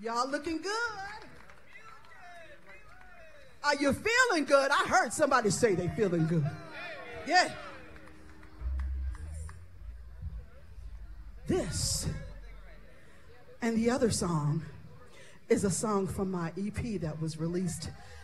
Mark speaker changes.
Speaker 1: Y'all looking good. Are you feeling good? I heard somebody say they feeling good. Yeah. This and the other song is a song from my EP that was released